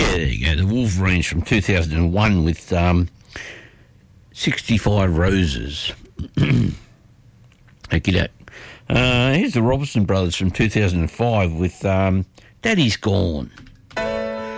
Yeah, there you go. The Wolverines from 2001 with 65 Roses. Okey-doke. Here's the Robertson Brothers from 2005 with Daddy's Gone.